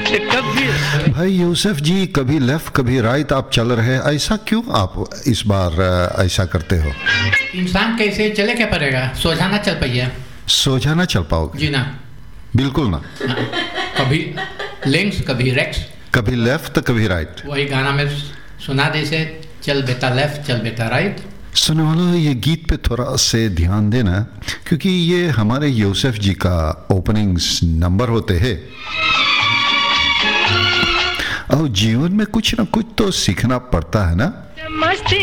कभी भाई यूसुफ जी, कभी लेफ्ट कभी राइट आप चल रहे हैं, ऐसा क्यों आप इस बार ऐसा करते हो? इंसान कैसे चले क्या पड़ेगा, सोझा ना चल पाइए। सोचा ना चल पाओगे? जी ना। बिल्कुल ना। कभी लिंक्स कभी रेक्स, कभी लेफ्ट कभी राइट। वही गाना में सुना जैसे, चल बेटा लेफ्ट चल बेटा राइट। सुनने वालों, ये गीत पे थोड़ा से ध्यान देना, क्योंकि ये हमारे यूसुफ जी का ओपनिंग्स नंबर होते हैं और जीवन में कुछ ना कुछ तो सीखना पड़ता है ना। मस्ती